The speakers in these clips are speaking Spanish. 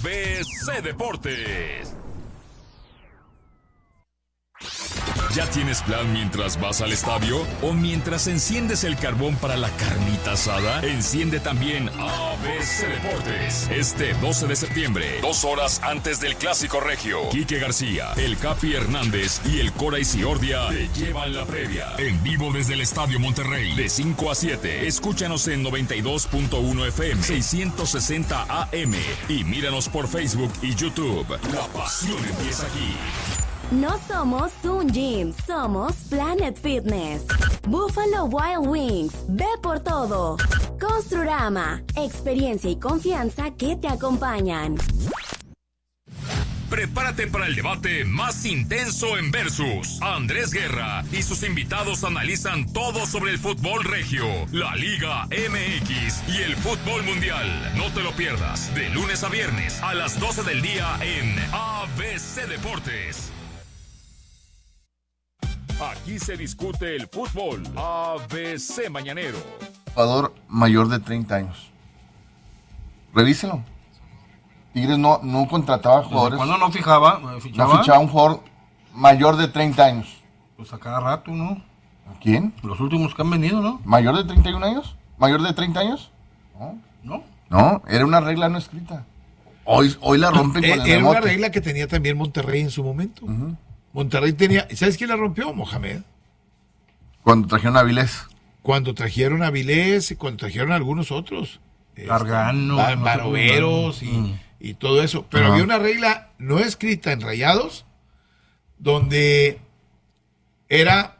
ABC Deportes. ¿Ya tienes plan mientras vas al estadio? ¿O mientras enciendes el carbón para la carnita asada? Enciende también ABC Deportes. Este 12 de septiembre, 2 horas antes del Clásico Regio. Quique García, el Capi Hernández y el Cora Isiordia te llevan la previa. En vivo desde el Estadio Monterrey, de 5 a 7. Escúchanos en 92.1 FM, 660 AM. Y míranos por Facebook y YouTube. La pasión empieza aquí. No somos un gym, somos Planet Fitness. Buffalo Wild Wings, ve por todo. Construrama, experiencia y confianza que te acompañan. Prepárate para el debate más intenso en Versus. Andrés Guerra y sus invitados analizan todo sobre el fútbol regio, la Liga MX y el fútbol mundial. No te lo pierdas, de lunes a viernes a las 12 del día en ABC Deportes. Aquí se discute el fútbol. ABC Mañanero. Jugador mayor de 30 años. Revíselo. Tigres no contrataba jugadores. ¿Cuándo no fichaba No fichaba un jugador mayor de 30 años. Pues a cada rato, ¿no? ¿A quién? Los últimos que han venido, ¿no? ¿Mayor de 31 años? ¿Mayor de 30 años? ¿No? No, era una regla no escrita. Hoy la rompen con el Era remote. una regla que tenía también Monterrey en su momento. Uh-huh. Monterrey tenía... ¿Sabes quién la rompió? Mohamed. Cuando trajeron a Avilés. Cuando trajeron a Avilés y cuando trajeron a algunos otros. Gargano. Baroveros y todo eso. Pero había una regla no escrita en Rayados donde era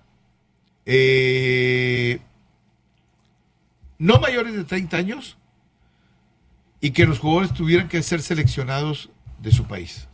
no mayores de 30 años y que los jugadores tuvieran que ser seleccionados de su país.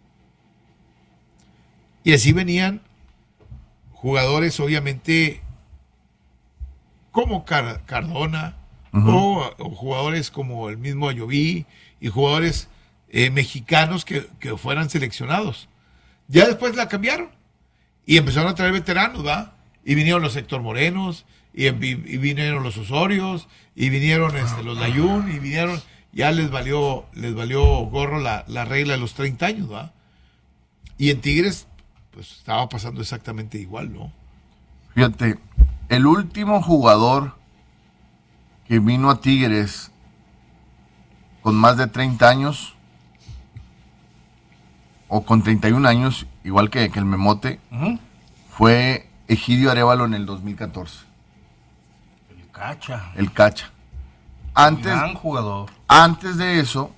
Y así venían jugadores, obviamente, como Cardona, o jugadores como el mismo Ayoví, y jugadores mexicanos que fueran seleccionados. Ya después la cambiaron, y empezaron a traer veteranos, ¿va? Y vinieron los Héctor Morenos, y vinieron los Osorios, y vinieron los Layún, y vinieron... Ya les valió gorro la regla de los 30 años, ¿va? Y en Tigres... pues estaba pasando exactamente igual, ¿no? Fíjate, el último jugador que vino a Tigres con más de 30 años o con 31 años, igual que el Memote, fue Egidio Arévalo en el 2014. El Cacha. Gran jugador. Antes de eso,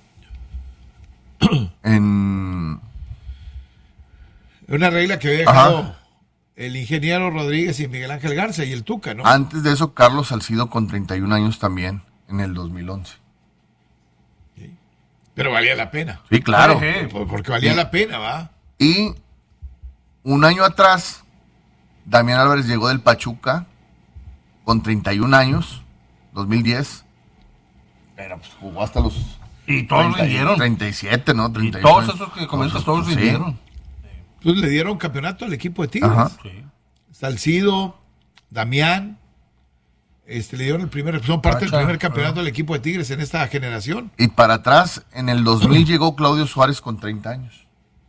Una regla que había dejado el ingeniero Rodríguez y Miguel Ángel Garza y el Tuca, ¿no? Antes de eso, Carlos Salcido con 31 años también, en el 2011. Sí. Pero valía la pena. Sí, claro. Porque valía la pena, ¿va? Y un año atrás, Damián Álvarez llegó del Pachuca con 31 años, 2010. Pero pues jugó hasta los... Y todos rindieron. 37, ¿no? 38. Y todos esos que comentas, todos rindieron. Pues le dieron campeonato al equipo de Tigres. Sí. Salcido, Damián, le dieron son parte del primer campeonato del equipo de Tigres en esta generación. Y para atrás, en el 2000 llegó Claudio Suárez con 30 años.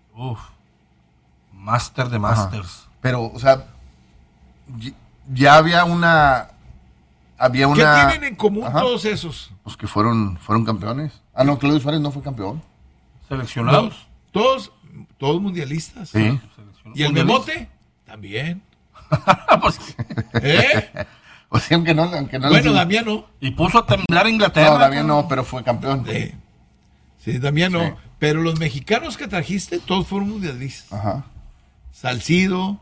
Máster de Masters. Pero, o sea, ya había una... ¿Qué tienen en común todos esos? Pues que fueron campeones. No, Claudio Suárez no fue campeón. ¿Seleccionados? No, todos mundialistas. Sí. ¿Y el Memote? También. Pues, pues sí, aunque no bueno, Damián no. Y puso a temblar a Inglaterra. No, Damián no, pero fue campeón. Sí, Damián no. Pero los mexicanos que trajiste, todos fueron mundialistas. Ajá. Salcido,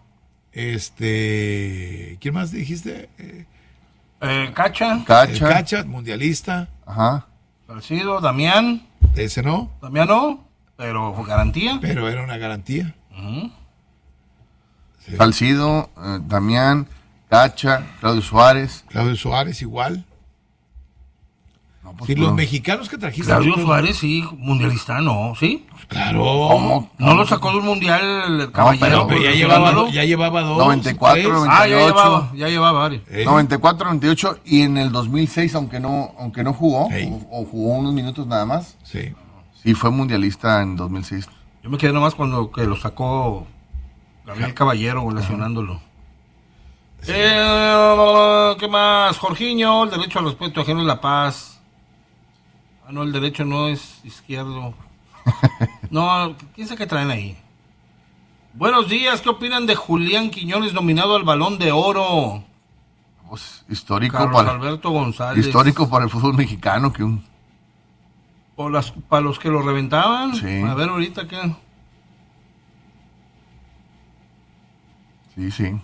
¿quién más dijiste? Cacha, mundialista. Ajá. Salcido, Damián. Ese no. Damián no, pero garantía. Pero era una garantía. Sí. Salcido, Damián, Cacha, Claudio Suárez. Claudio Suárez igual. No, pues sí, los mexicanos que trajiste. Claudio Suárez, sí, mundialista, ¿no? ¿Sí? Claro. ¿Cómo? No lo sacó de un mundial el caballero. Pero ya llevaba dos. 94, 98. Ya llevaba varios. 94, 98 y en el 2006, aunque no jugó, o jugó unos minutos nada más. Sí. Sí, fue mundialista en 2006. Yo me quedé nomás cuando que lo sacó Gabriel Caballero lesionándolo. ¿Qué más? Jorginho, el derecho al respeto ajeno es la paz. Ah, no, el derecho no es izquierdo. No, ¿quién sabe qué traen ahí? Buenos días, ¿qué opinan de Julián Quiñones nominado al Balón de Oro? Pues, histórico Carlos Alberto González. Histórico para el fútbol mexicano que Para los que lo reventaban. Sí. A ver ahorita qué. Sí.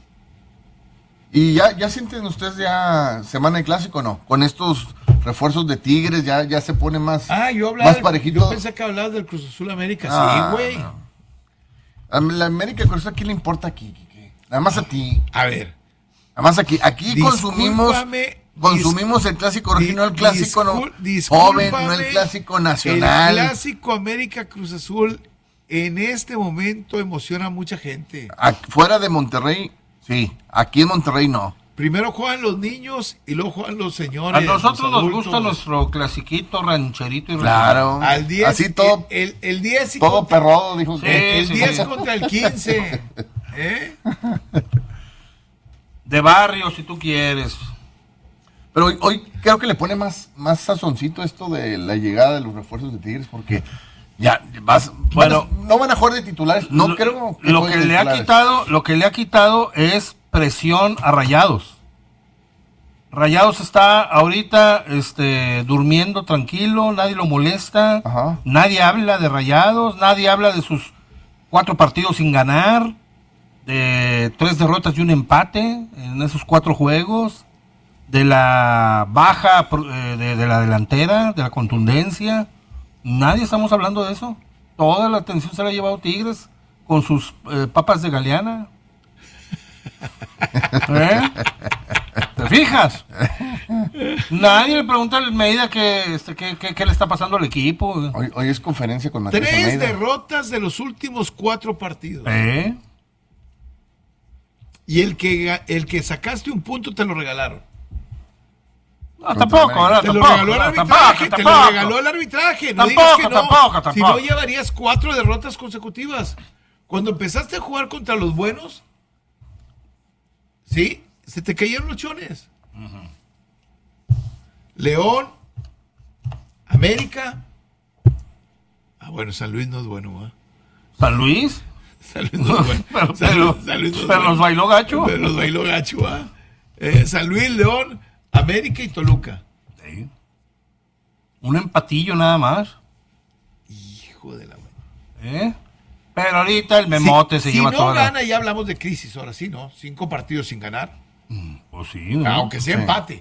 ¿Y ya sienten ustedes ya semana de clásico o no? Con estos refuerzos de Tigres ya se pone más, más parejito. Yo pensé que hablabas del Cruz Azul América. Sí, güey. No. A la América Cruz Azul, ¿a quién le importa aquí? Nada más a ti. A ver. Nada más aquí consumimos el clásico original, no el clásico joven, no el clásico nacional. El clásico América Cruz Azul en este momento emociona a mucha gente. Fuera de Monterrey, sí. Aquí en Monterrey no. Primero juegan los niños y luego juegan los señores. A nosotros nos gusta nuestro clasiquito rancherito y claro. Al 10, así todo. El 10 todo perrodo, dijo. Sí, el 10 sí. contra el 15. De barrio, si tú quieres. Pero hoy creo que le pone más sazoncito esto de la llegada de los refuerzos de Tigres, porque no van a jugar de titulares. No creo que lo que le ha quitado es presión a Rayados. Rayados está ahorita durmiendo tranquilo, nadie lo molesta. Ajá. Nadie habla de Rayados, nadie habla de sus 4 partidos sin ganar, de 3 derrotas y un empate en esos 4 juegos, de la baja de la delantera, de la contundencia. Nadie estamos hablando de eso. Toda la atención se la ha llevado Tigres con sus papas de Galeana. ¿Te fijas? Nadie le pregunta a Almeida qué le está pasando al equipo. Hoy es conferencia con Matías 3 Almeida. derrotas de los últimos 4 partidos. Y el que sacaste un punto te lo regalaron. No, tampoco, ¿verdad? Te lo regaló el arbitraje, te lo regaló el arbitraje. No digas que no. Tampoco. Si no, llevarías 4 derrotas consecutivas. Cuando empezaste a jugar contra los buenos, sí, se te cayeron los chones. León, América. Bueno, San Luis no es bueno, ¿va? ¿San Luis? San Luis no es bueno. San Luis no es pero bueno. los bailó gacho. Pero los bailó gacho, ¿va? San Luis, León, América y Toluca. Sí. Un empatillo nada más. Hijo de la madre. Pero ahorita el memote se lleva todo. todo. Si no gana, ya hablamos de crisis, ahora sí, ¿no? 5 partidos sin ganar. Pues sí, ¿no? Aunque sea empate.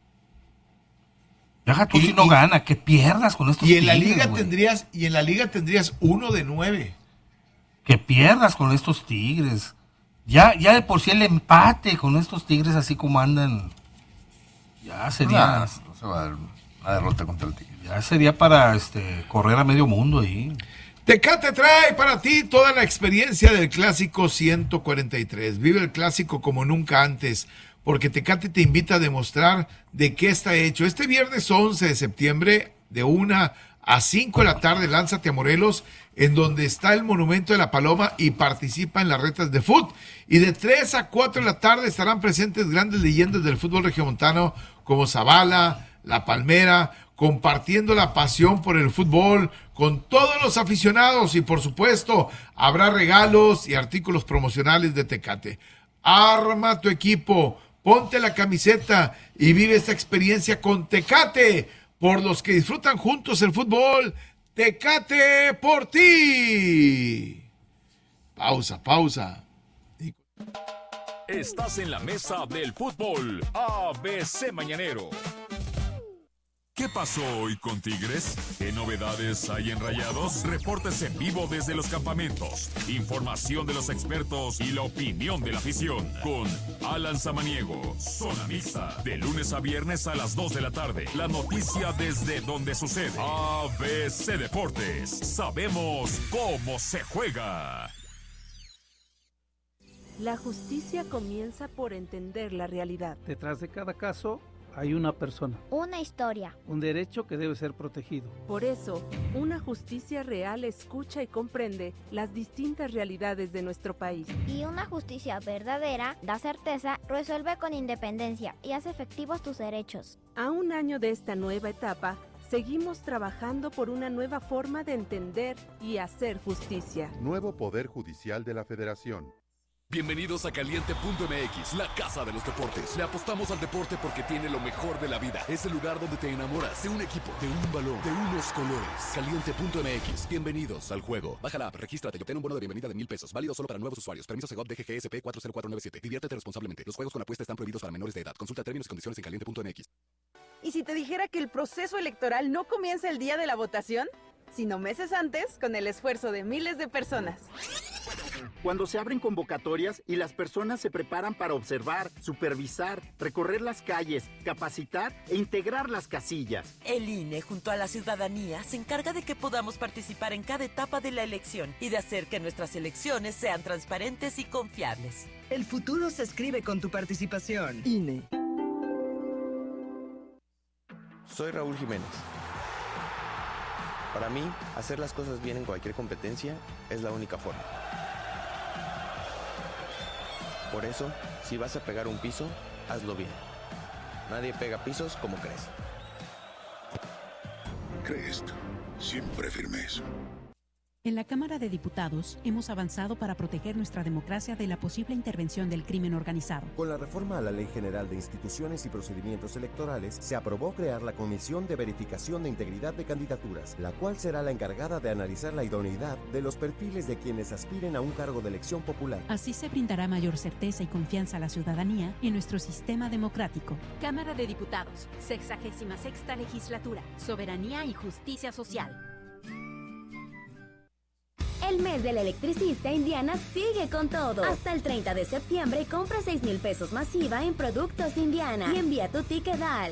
Deja tú si no gana, que pierdas con estos y en la Tigres, liga güey. tendrías 1 de 9. Que pierdas con estos Tigres. Ya de por sí el empate con estos Tigres así como andan. Ya sería. No se va a dar una derrota contra el Tigre. Ya sería para correr a medio mundo ahí. Tecate trae para ti toda la experiencia del Clásico 143. Vive el Clásico como nunca antes, porque Tecate te invita a demostrar de qué está hecho. Este viernes 11 de septiembre, de 1 a 5 de la tarde, lánzate a Morelos, en donde está el Monumento de la Paloma, y participa en las retas de fútbol. Y de 3 a 4 de la tarde estarán presentes grandes leyendas del fútbol regiomontano, como Zavala, La Palmera, compartiendo la pasión por el fútbol con todos los aficionados, y por supuesto habrá regalos y artículos promocionales de Tecate. Arma tu equipo, ponte la camiseta y vive esta experiencia con Tecate, por los que disfrutan juntos el fútbol. Tecate por ti. Pausa. Estás en la mesa del fútbol ABC Mañanero. ¿Qué pasó hoy con Tigres? ¿Qué novedades hay en Rayados? Reportes en vivo desde los campamentos, información de los expertos y la opinión de la afición. Con Alan Samaniego, Zona Mixta, de lunes a viernes a las 2 de la tarde. La noticia desde donde sucede. ABC Deportes. Sabemos cómo se juega. La justicia comienza por entender la realidad. Detrás de cada caso hay una persona, una historia, un derecho que debe ser protegido. Por eso, una justicia real escucha y comprende las distintas realidades de nuestro país. y una justicia verdadera da certeza, resuelve con independencia y hace efectivos tus derechos. A un año de esta nueva etapa, seguimos trabajando por una nueva forma de entender y hacer justicia. Nuevo Poder Judicial de la Federación. Bienvenidos a Caliente.mx, la casa de los deportes. Le apostamos al deporte porque tiene lo mejor de la vida. Es el lugar donde te enamoras de un equipo, de un balón, de unos colores. Caliente.mx, bienvenidos al juego. Baja la app, regístrate y obtén un bono de bienvenida de $1,000. Válido solo para nuevos usuarios. Permiso Segov DGGSP 40497. Diviértete responsablemente. Los juegos con apuesta están prohibidos para menores de edad. Consulta términos y condiciones en Caliente.mx. ¿Y si te dijera que el proceso electoral no comienza el día de la votación, sino meses antes, con el esfuerzo de miles de personas? Cuando se abren convocatorias y las personas se preparan para observar, supervisar, recorrer las calles, capacitar e integrar las casillas. El INE, junto a la ciudadanía, se encarga de que podamos participar en cada etapa de la elección y de hacer que nuestras elecciones sean transparentes y confiables. El futuro se escribe con tu participación. INE. Soy Raúl Jiménez. Para mí, hacer las cosas bien en cualquier competencia es la única forma. Por eso, si vas a pegar un piso, hazlo bien. Nadie pega pisos como Crest. Crest, siempre firmes. En la Cámara de Diputados hemos avanzado para proteger nuestra democracia de la posible intervención del crimen organizado. Con la reforma a la Ley General de Instituciones y Procedimientos Electorales, se aprobó crear la Comisión de Verificación de Integridad de Candidaturas, la cual será la encargada de analizar la idoneidad de los perfiles de quienes aspiren a un cargo de elección popular. Así se brindará mayor certeza y confianza a la ciudadanía en nuestro sistema democrático. Cámara de Diputados, 66ª Legislatura, Soberanía y Justicia Social. El mes del electricista Indiana sigue con todo. Hasta el 30 de septiembre compra 6,000 pesos masiva en productos Indiana y envía tu ticket al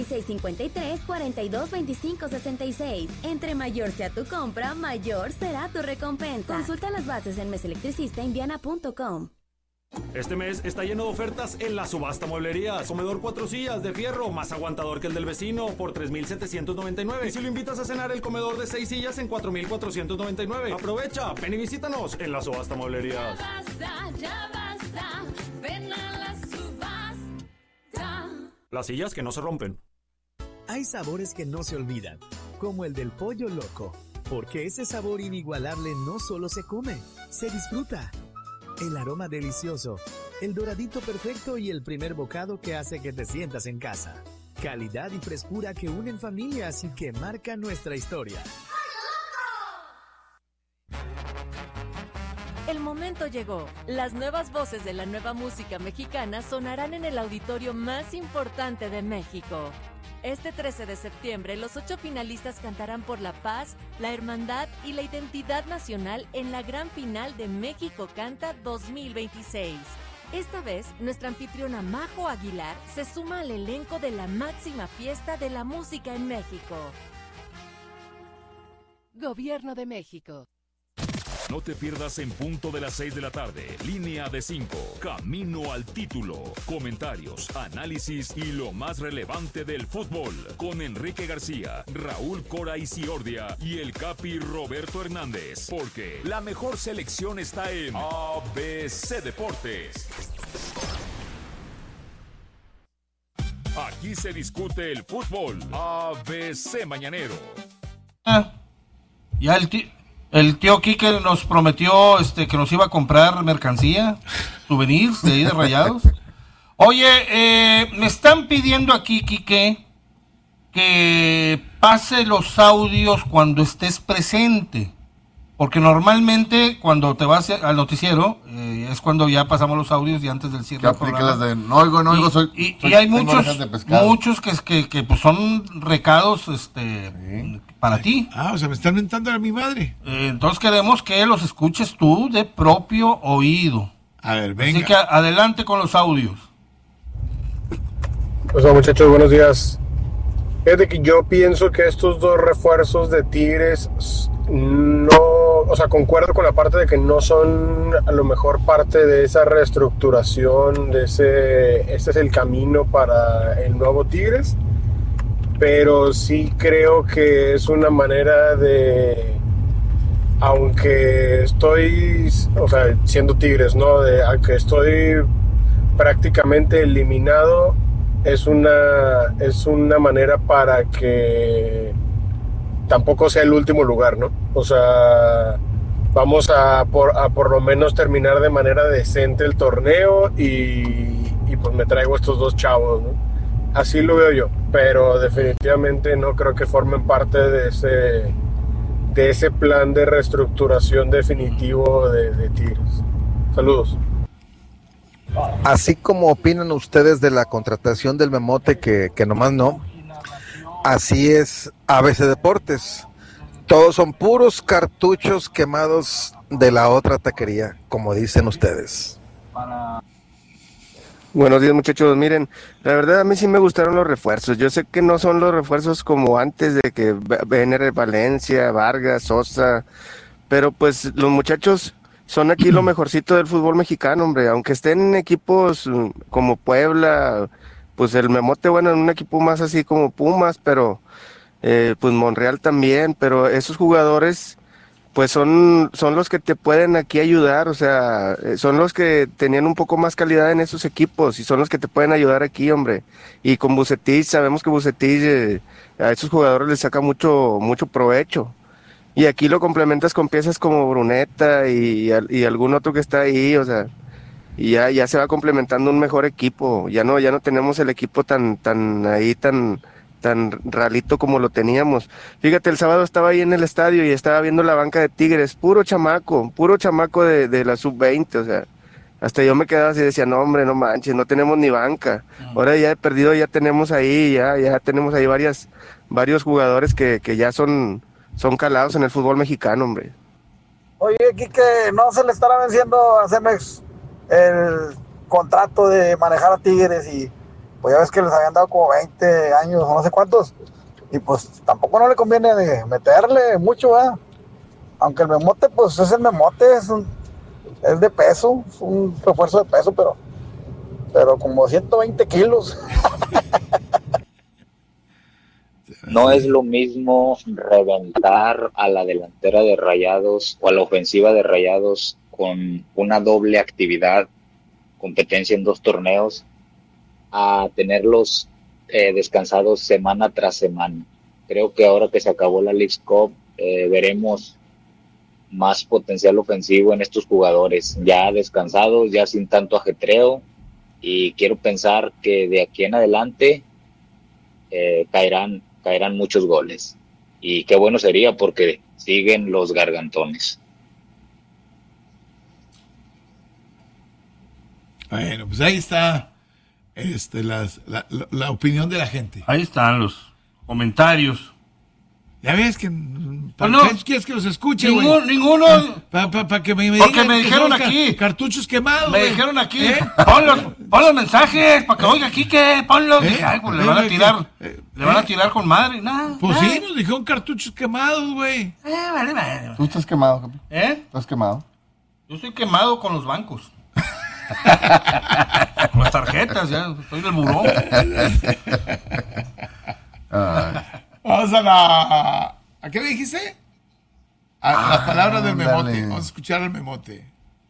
5653-422566. Entre mayor sea tu compra, mayor será tu recompensa. Consulta las bases en meselectricistaindiana.com. Este mes está lleno de ofertas en la subasta mueblería. Comedor 4 sillas de fierro, más aguantador que el del vecino, por $3,799. Y si lo invitas a cenar, el comedor de 6 sillas en $4,499. Aprovecha, ven y visítanos en la subasta mueblería. Ya basta, ven a la subasta. Las sillas que no se rompen. Hay sabores que no se olvidan, como el del pollo loco, porque ese sabor inigualable no solo se come, se disfruta. El aroma delicioso, el doradito perfecto y el primer bocado que hace que te sientas en casa. Calidad y frescura que unen familias y que marcan nuestra historia. El momento llegó. Las nuevas voces de la nueva música mexicana sonarán en el auditorio más importante de México. Este 13 de septiembre, los 8 finalistas cantarán por la paz, la hermandad y la identidad nacional en la gran final de México Canta 2026. Esta vez, nuestra anfitriona Majo Aguilar se suma al elenco de la máxima fiesta de la música en México. Gobierno de México. No te pierdas en punto de las 6 de la tarde. Línea de 5. Camino al título. Comentarios, análisis y lo más relevante del fútbol. Con Enrique García, Raúl Cora Isiordia y el Capi Roberto Hernández. Porque la mejor selección está en ABC Deportes. Aquí se discute el fútbol. ABC Mañanero. Ya el tío Quique nos prometió que nos iba a comprar mercancía, souvenirs de ahí de Rayados. Oye, me están pidiendo aquí, Quique, que pase los audios cuando estés presente. Porque normalmente cuando te vas al noticiero es cuando ya pasamos los audios y antes del cierre del programa. Las de no oigo, soy y hay muchos que pues son recados para ti. O sea, me están mentando a mi madre. Entonces queremos que los escuches tú de propio oído. A ver, venga. Así que adelante con los audios. Hola muchachos, buenos días. Fíjate que yo pienso que estos dos refuerzos de Tigres no o sea, concuerdo con la parte de que no son a lo mejor parte de esa reestructuración, este es el camino para el nuevo Tigres, pero sí creo que es una manera de, aunque estoy, o sea, siendo Tigres, ¿no? Aunque estoy prácticamente eliminado, es una manera para que tampoco sea el último lugar, ¿no? O sea, vamos a por lo menos terminar de manera decente el torneo y pues me traigo estos dos chavos, ¿no? Así lo veo yo, pero definitivamente no creo que formen parte de ese plan de reestructuración definitivo de Tigres. Saludos. Así como opinan ustedes de la contratación del Memote, que nomás no, así es ABC Deportes. Todos son puros cartuchos quemados de la otra taquería, como dicen ustedes. Buenos días, muchachos. Miren, la verdad a mí sí me gustaron los refuerzos. Yo sé que no son los refuerzos como antes de que venir Valencia, Vargas, Sosa, pero pues los muchachos son aquí lo mejorcito del fútbol mexicano, hombre. Aunque estén en equipos como Puebla, pues el Memote, bueno, en un equipo más así como Pumas, pero pues Monreal también, pero esos jugadores pues son los que te pueden aquí ayudar, o sea, son los que tenían un poco más calidad en esos equipos y son los que te pueden ayudar aquí, hombre. Y con Vucetich, sabemos que Vucetich a esos jugadores les saca mucho provecho. Y aquí lo complementas con piezas como Bruneta y algún otro que está ahí, o sea, y ya se va complementando un mejor equipo. Ya no tenemos el equipo tan ralito como lo teníamos. Fíjate, el sábado estaba ahí en el estadio y estaba viendo la banca de Tigres, puro chamaco de la sub-20, o sea, hasta yo me quedaba así y decía, no hombre, no manches, no tenemos ni banca. Ahora ya he perdido, ya tenemos ahí varios jugadores que ya son calados en el fútbol mexicano, hombre. Oye, Quique, ¿no se le estará venciendo a Cemex el contrato de manejar a Tigres? Y pues ya ves que les habían dado como 20 años o no sé cuántos, y pues tampoco no le conviene meterle mucho, ¿verdad? Aunque el Memote, pues es el Memote, es de peso, es un refuerzo de peso, pero como 120 kilos. No es lo mismo reventar a la delantera de Rayados o a la ofensiva de Rayados con una doble actividad, competencia en 2 torneos, a tenerlos descansados semana tras semana. Creo que ahora que se acabó la Leagues Cup, veremos más potencial ofensivo en estos jugadores, ya descansados, ya sin tanto ajetreo, y quiero pensar que de aquí en adelante caerán muchos goles. Y qué bueno sería porque siguen los gargantones. Bueno, pues ahí está la opinión de la gente. Ahí están los comentarios. Ya ves que quieres que los escuche, ninguno. Para que me digan, porque me dijeron aquí cartuchos quemados. Me dijeron aquí. Pon los mensajes para que oiga aquí que ponlos. Ay, pues le van a tirar con madre. Pues sí, nos dijeron cartuchos quemados, güey. Vale. ¿Tú estás quemado, Capi? ¿Estás quemado? Yo estoy quemado con los bancos. Con las tarjetas, ya. Estoy del buró. Vamos a qué le dijiste? Las palabras del Memote. Dale. Vamos a escuchar al Memote.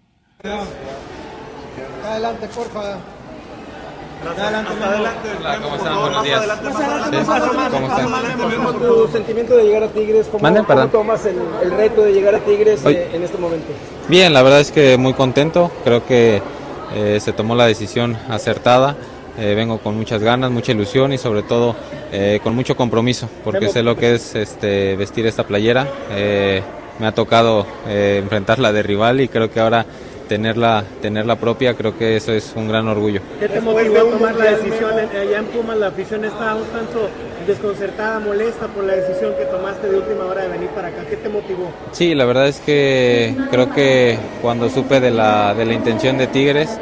Adelante, porfa. Adelante. ¿Cómo están? Buenos días. ¿Cómo están? Tu sentimiento de llegar a Tigres, ¿cómo tomas el reto de llegar a Tigres en este momento? Bien, la verdad es que muy contento. Creo que se tomó la decisión acertada. Vengo con muchas ganas, mucha ilusión y sobre todo con mucho compromiso, porque sé lo que es vestir esta playera. Me ha tocado enfrentarla de rival y creo que ahora tenerla propia, creo que eso es un gran orgullo. ¿Qué te motivó a tomar la decisión? Allá en Pumas la afición está un tanto desconcertada, molesta por la decisión que tomaste de última hora de venir para acá. ¿Qué te motivó? Sí, la verdad es que creo que cuando supe de la intención de Tigres,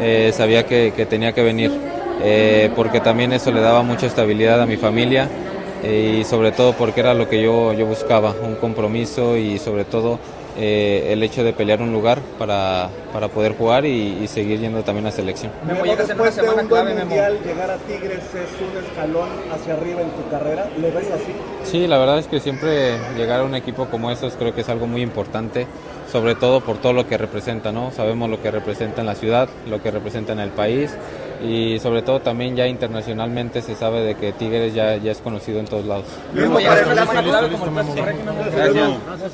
sabía que tenía que venir, porque también eso le daba mucha estabilidad a mi familia, y sobre todo porque era lo que yo buscaba, un compromiso y sobre todo el hecho de pelear un lugar para poder jugar y seguir yendo también a selección. Memo, llegas en una semana clave, Memo. Llegar a Tigres es un escalón hacia arriba en tu carrera, ¿lo ves así? Sí, la verdad es que siempre llegar a un equipo como estos creo que es algo muy importante, sobre todo por todo lo que representa, ¿no? Sabemos lo que representa en la ciudad, lo que representa en el país y sobre todo también ya internacionalmente se sabe de que Tigres ya es conocido en todos lados. Memo, llegas en una semana clave como el clásico. Gracias.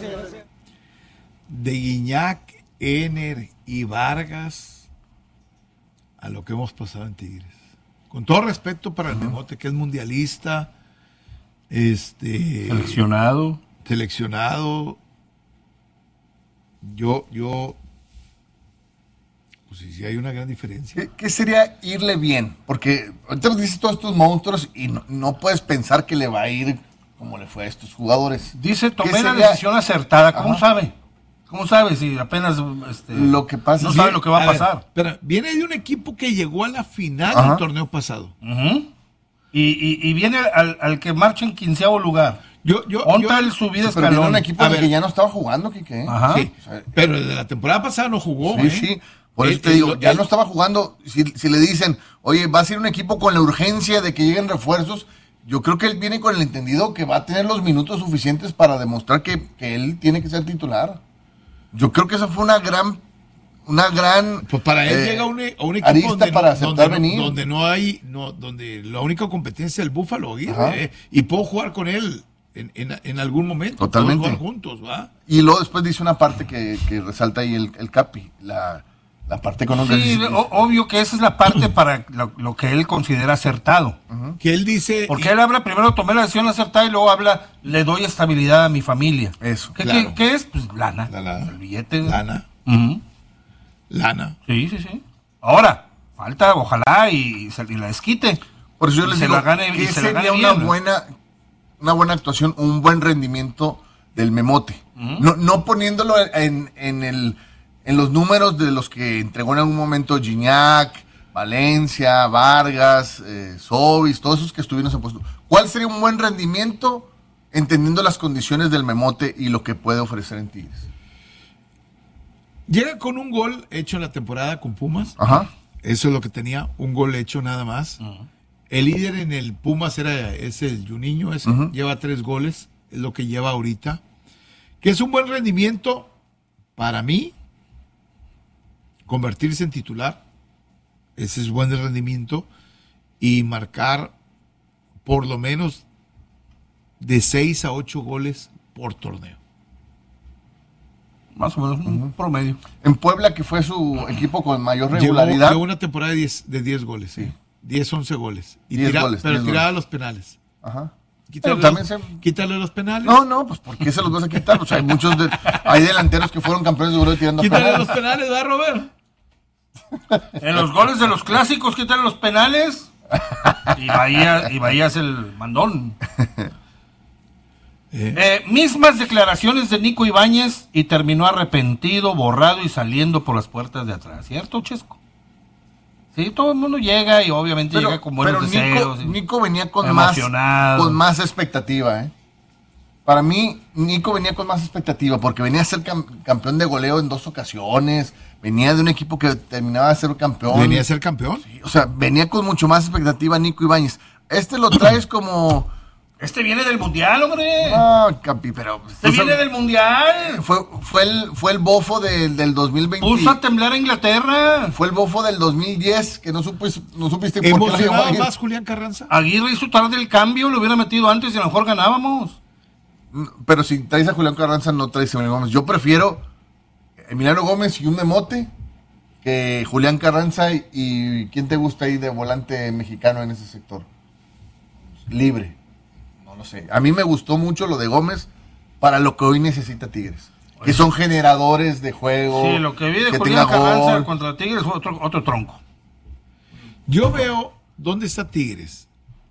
De Guiñac, Ener y Vargas a lo que hemos pasado en Tigres. Con todo respeto para el Memote, que es mundialista, seleccionado. Yo, pues sí hay una gran diferencia. ¿Qué sería irle bien? Porque ahorita nos dices todos estos monstruos y no puedes pensar que le va a ir como le fue a estos jugadores. Dice, tomé la decisión acertada. ¿Cómo sabe? ¿Cómo sabe si apenas lo que pasa no sabe lo que va a pasar? Pero viene de un equipo que llegó a la final del torneo pasado. Y viene al que marcha en 15º lugar. Onta el subida pero escalón. Un equipo que ya no estaba jugando, Quique. Sí, pero desde la temporada pasada no jugó. Sí. Por eso te digo, ya no estaba jugando. Si le dicen, oye, va a ser un equipo con la urgencia de que lleguen refuerzos, yo creo que él viene con el entendido que va a tener los minutos suficientes para demostrar que él tiene que ser titular. Yo creo que esa fue una gran pues para él llega a un equipo donde la única competencia es el Búfalo Aguirre, y puedo jugar con él en algún momento. Totalmente. Podemos jugar juntos, ¿va? Y luego después dice una parte que resalta ahí el Capi, la parte económica. Sí, obvio que esa es la parte para lo que él considera acertado. Que él dice... Porque él habla, primero tomé la decisión acertada y luego habla, le doy estabilidad a mi familia. Eso. ¿Qué es? Pues lana. El billete. Lana. Lana. Sí. Ahora, falta, ojalá, y la desquite. Por eso yo les digo, la gane, que sería una buena actuación, un buen rendimiento del Memote. No poniéndolo en los números de los que entregó en algún momento Gignac, Valencia, Vargas, Sobis, todos esos que estuvieron en puesto. ¿Cuál sería un buen rendimiento entendiendo las condiciones del Memote y lo que puede ofrecer en Tigres? Llega con un gol hecho en la temporada con Pumas. Eso es lo que tenía, un gol hecho nada más. El líder en el Pumas es el Juninho, lleva 3 goles, es lo que lleva ahorita. Que es un buen rendimiento para mí. Convertirse en titular, ese es buen rendimiento, y marcar por lo menos de 6 a 8 goles por torneo. Más o menos un promedio. En Puebla, que fue su equipo con mayor regularidad. Llegó una temporada de 10 goles, sí. 10, 11 goles. Y 10 goles. Pero tiraba los penales. Quítale los penales. No, pues ¿por qué se los vas a quitar? O sea, hay delanteros que fueron campeones de Europa tirando penales. Quítale los penales, ¿verdad, Robert? En los goles de los clásicos, quítale los penales. Y Bahía es el mandón. Mismas declaraciones de Nico Ibáñez y terminó arrepentido, borrado y saliendo por las puertas de atrás. ¿Cierto, Chesco? Sí, todo el mundo llega y obviamente llega con buenos deseos. Nico venía con más expectativa, Para mí, Nico venía con más expectativa porque venía a ser campeón de goleo en 2 ocasiones, venía de un equipo que terminaba de ser campeón. ¿Venía a ser campeón? Sí, o sea, venía con mucho más expectativa Nico Ibáñez. Lo traes como... viene del Mundial, hombre. No, Capi, pero... viene del Mundial. Fue el bofo del 2020. Puso a temblar a Inglaterra. Fue el bofo del 2010, que no supiste por qué. ¿Emocionaba más Julián Carranza? Aguirre hizo tarde el cambio, lo hubiera metido antes y a lo mejor ganábamos. Pero si traes a Julián Carranza, no traes a Emiliano Gómez. Yo prefiero Emiliano Gómez y un Memote que Julián Carranza y ¿quién te gusta ahí de volante mexicano en ese sector? Libre. No lo sé. A mí me gustó mucho lo de Gómez para lo que hoy necesita Tigres. Que son generadores de juego. Sí, lo que vi de Julián Carranza contra Tigres fue otro tronco. Yo veo dónde está Tigres.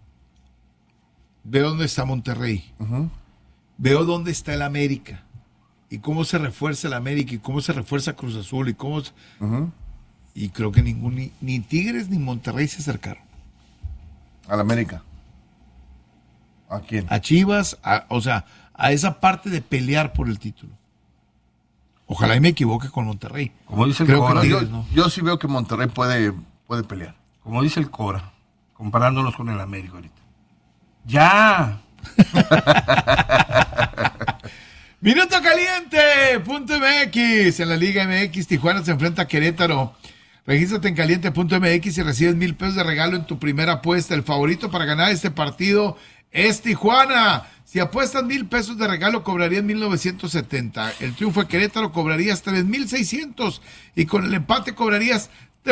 Veo dónde está Monterrey. Veo dónde está el América. Y cómo se refuerza el América. Y cómo se refuerza Cruz Azul. Y creo que ni Tigres ni Monterrey se acercaron. Al América. ¿A quién? A Chivas, o sea, a esa parte de pelear por el título. Ojalá y me equivoque con Monterrey. Como dice el Creo Cora, que Tigres, ¿no? Yo sí veo que Monterrey puede pelear. Como dice el Cora, comparándonos con el América ahorita. ¡Ya! Minuto caliente.mx. En la Liga MX, Tijuana se enfrenta a Querétaro. Regístrate en caliente.mx y recibes $1,000 de regalo en tu primera apuesta. El favorito para ganar este partido es Tijuana. Si apuestas $1,000 de regalo, cobrarías 1,970. El triunfo de Querétaro cobrarías 3,600. Y con el empate cobrarías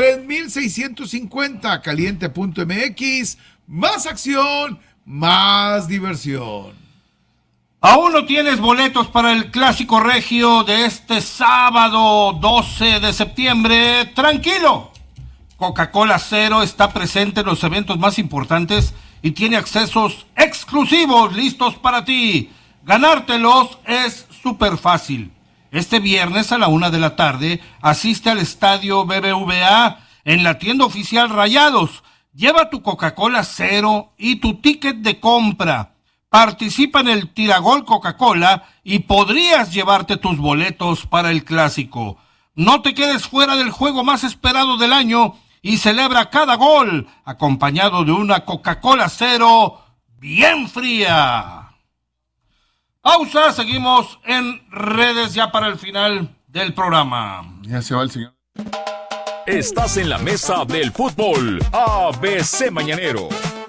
3,650. Caliente.mx. Más acción, más diversión. ¿Aún no tienes boletos para el Clásico Regio de este sábado 12 de septiembre? ¡Tranquilo! Coca-Cola Cero está presente en los eventos más importantes y tiene accesos exclusivos listos para ti. Ganártelos es súper fácil. Este viernes a la 1:00 p.m. asiste al estadio BBVA en la tienda oficial Rayados. Lleva tu Coca-Cola Cero y tu ticket de compra. Participa en el Tiragol Coca-Cola y podrías llevarte tus boletos para el Clásico. No te quedes fuera del juego más esperado del año y celebra cada gol acompañado de una Coca-Cola Cero bien fría. Pausa, seguimos en redes ya para el final del programa. Ya se va el señor. Estás en la mesa del fútbol ABC Mañanero.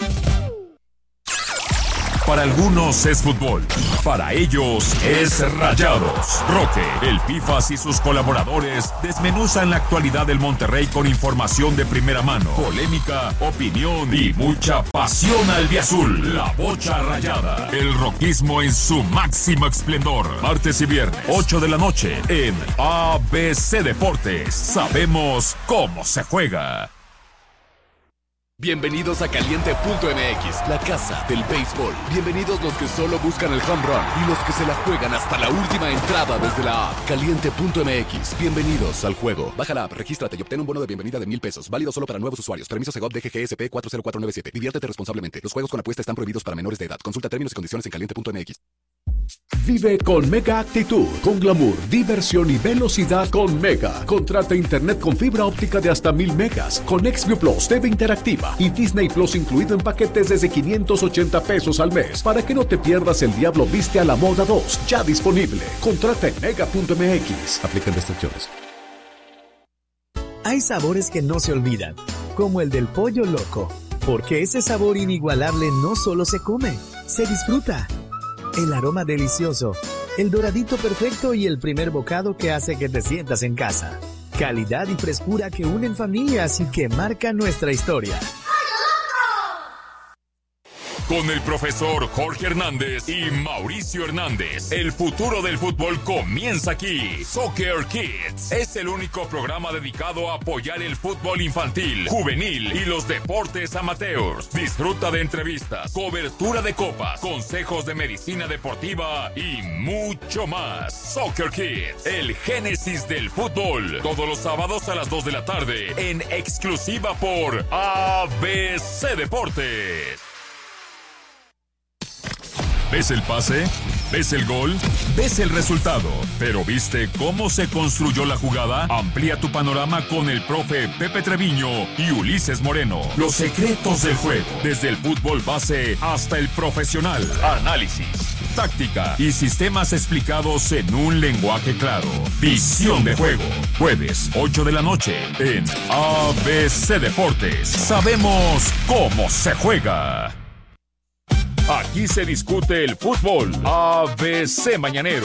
Para algunos es fútbol, para ellos es Rayados. Roque, el Fifas y sus colaboradores desmenuzan la actualidad del Monterrey con información de primera mano, polémica, opinión y mucha pasión albiazul. La Bocha Rayada, el roquismo en su máximo esplendor. Martes y viernes, 8:00 p.m. en ABC Deportes. Sabemos cómo se juega. Bienvenidos a Caliente.mx, la casa del béisbol. Bienvenidos los que solo buscan el home run y los que se la juegan hasta la última entrada desde la app. Caliente.mx, bienvenidos al juego. Baja la app, regístrate y obtén un bono de bienvenida de $1,000. Válido solo para nuevos usuarios. Permiso Segov DGGSP 40497. Diviértete responsablemente. Los juegos con apuesta están prohibidos para menores de edad. Consulta términos y condiciones en Caliente.mx. Vive con Mega Actitud, con glamour, diversión y velocidad con Mega. Contrata internet con fibra óptica de hasta 1,000 megas, con XView Plus, TV interactiva y Disney Plus incluido en paquetes desde $580 al mes, para que no te pierdas El Diablo Viste a la Moda 2, ya disponible. Contrata en Mega.mx. Aplican restricciones. Hay sabores que no se olvidan, como el del pollo loco, porque ese sabor inigualable no solo se come, se disfruta. El aroma delicioso, el doradito perfecto y el primer bocado que hace que te sientas en casa. Calidad y frescura que unen familias y que marcan nuestra historia. Con el profesor Jorge Hernández y Mauricio Hernández, el futuro del fútbol comienza aquí. Soccer Kids es el único programa dedicado a apoyar el fútbol infantil, juvenil y los deportes amateurs. Disfruta de entrevistas, cobertura de copas, consejos de medicina deportiva y mucho más. Soccer Kids, el génesis del fútbol. Todos los sábados a las 2:00 p.m. en exclusiva por ABC Deportes. ¿Ves el pase? ¿Ves el gol? ¿Ves el resultado? ¿Pero viste cómo se construyó la jugada? Amplía tu panorama con el profe Pepe Treviño y Ulises Moreno. Los secretos del juego, desde el fútbol base hasta el profesional. Análisis, táctica y sistemas explicados en un lenguaje claro. Visión de juego. Jueves, 8:00 p.m. en ABC Deportes. Sabemos cómo se juega. Aquí se discute el fútbol. ABC Mañanero.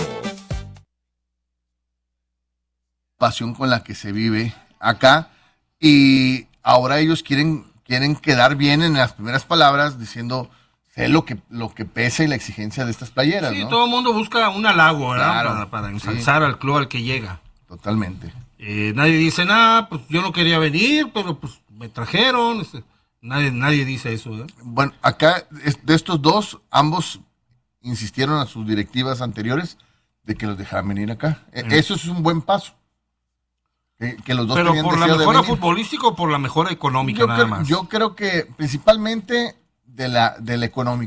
Pasión con la que se vive acá, y ahora ellos quieren quedar bien en las primeras palabras diciendo sé lo que pesa y la exigencia de estas playeras, Sí, ¿no? todo el mundo busca un halago, ¿verdad? Claro, para ensalzar al club al que llega. Totalmente. Nadie dice nada, pues yo no quería venir, pero pues me trajeron. Nadie dice eso, ¿eh? Bueno, acá de estos dos, ambos insistieron a sus directivas anteriores de que los dejaran venir acá. Eso es un buen paso. Que los dos. Pero tenían por la deseo de mejora venir. futbolística o por la mejora económica, nada más. Yo creo que principalmente de la económica.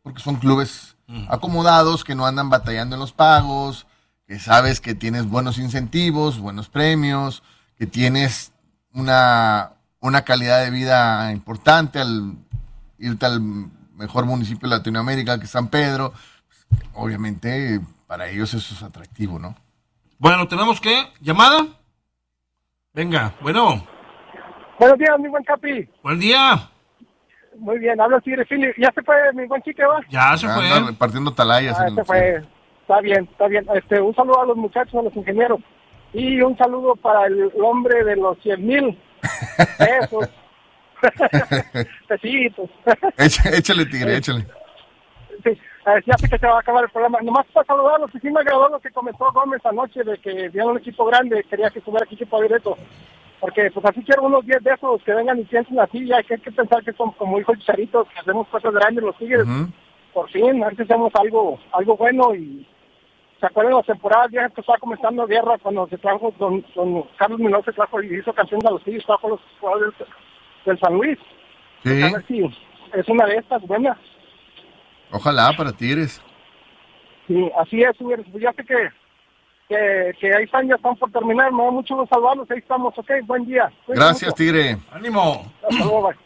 porque son clubes acomodados, que no andan batallando en los pagos, que sabes que tienes buenos incentivos, buenos premios, que tienes una calidad de vida importante al irte al mejor municipio de Latinoamérica, que es San Pedro. Obviamente, para ellos eso es atractivo, ¿no? Bueno, ¿tenemos qué? ¿Llamada? Venga, bueno. Buenos días, mi buen Capi. Buen día. Muy bien, hablo Tigre Philly. ¿Ya se fue mi buen Chique, va? Ya se fue. Anda repartiendo talayas. Se fue. Está bien, está bien. Un saludo a los muchachos, a los ingenieros. Y un saludo para el hombre de los 100,000 pesos. Besitos. Échale, Tigre, échale. Sí, ya sé que se va a acabar el programa. Nomás para saludarlos, sí me agradó lo que comentó Gómez anoche, de que viene un equipo grande, quería que estuviera aquí equipo directo. Porque pues así quiero unos 10 de esos que vengan y piensen así, ya que hay que pensar que son como dijo el Chicharito, que hacemos cosas grandes los Tigres. Por fin, a ver si hacemos algo bueno. Y se acuerdan las temporadas viejas que estaba comenzando guerra cuando se trajo don Carlos Muñoz, se trajo y hizo campeón a los Tigres, trajo a los jugadores del San Luis. Sí. A ver si es una de estas buenas. Ojalá para Tigres. Sí, así es, pues ya sé que ahí están, ya están por terminar. Me da mucho gusto saludarlos, ahí estamos, ok, buen día. Gracias, mucho. Tigre. ¡Ánimo! Hasta luego, bye.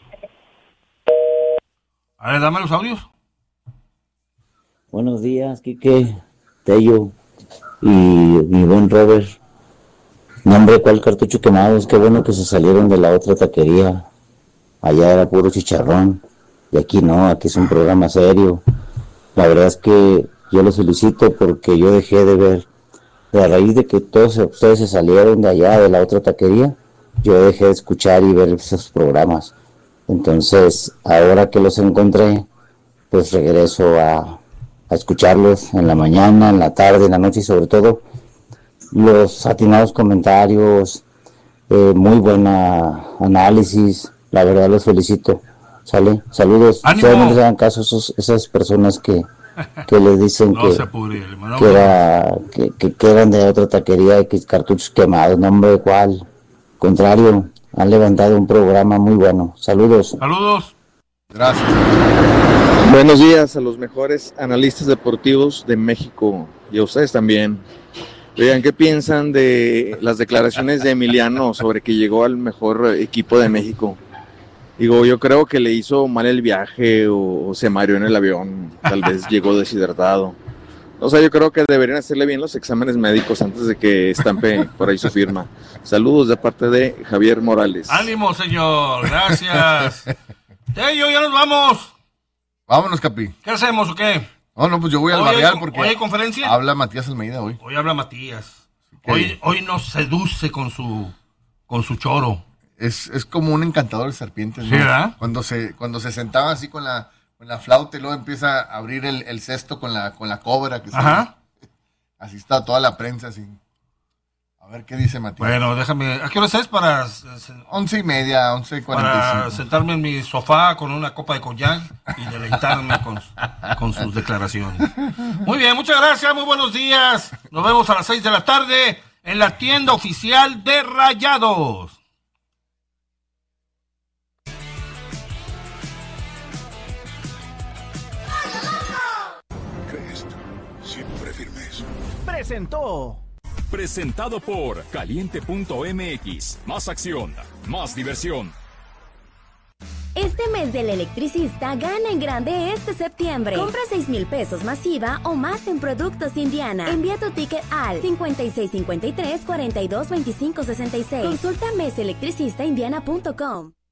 A ver, dame los audios. Buenos días, Quique, Tello y mi buen Robert. No, hombre, ¿cuál cartucho quemados? Qué bueno que se salieron de la otra taquería. Allá era puro chicharrón. Y aquí no, aquí es un programa serio. La verdad es que yo los felicito porque yo dejé de ver, a raíz de que todos ustedes se salieron de allá, de la otra taquería, yo dejé de escuchar y ver esos programas. Entonces, ahora que los encontré, pues regreso a escucharlos en la mañana, en la tarde, en la noche y sobre todo los atinados comentarios, muy buena análisis. La verdad los felicito. ¿Sale? Saludos. ¡Ánimo! Ustedes no les hagan caso a esas personas que les dicen no que eran de otra taquería y que cartuchos quemados. No, hombre, ¿cuál? Contrario, han levantado un programa muy bueno. Saludos. Saludos. Gracias. Buenos días a los mejores analistas deportivos de México y a ustedes también. Oigan, ¿qué piensan de las declaraciones de Emiliano sobre que llegó al mejor equipo de México? Digo, yo creo que le hizo mal el viaje o se mareó en el avión, tal vez llegó deshidratado. O sea, yo creo que deberían hacerle bien los exámenes médicos antes de que estampe por ahí su firma. Saludos de parte de Javier Morales. ¡Ánimo, señor! Gracias. Tello, ya nos vamos. Vámonos, Capi. ¿Qué hacemos o qué? No, pues yo voy al barrial porque ¿hoy hay conferencia? Habla Matías Almeida hoy. Hoy habla Matías. Hoy nos seduce con su choro. Es como un encantador de serpientes, ¿no? ¿Sí, verdad? Cuando se sentaba así con la flauta y luego empieza a abrir el cesto con la cobra. Que así está toda la prensa, así. A ver qué dice Matías. Bueno, déjame. ¿A qué hora es para? 11:30, 11:45. Para sentarme en mi sofá con una copa de cognac y deleitarme con sus declaraciones. Muy bien, muchas gracias, muy buenos días. Nos vemos a las 6 de la tarde en la tienda oficial de Rayados. Siempre firmes. Presentado por Caliente.mx. Más acción, más diversión. Este mes del electricista gana en grande este septiembre. Compra 6,000 pesos más IVA o más en productos Indiana. Envía tu ticket al 5653-422566. Consulta meselectricistaindiana.com.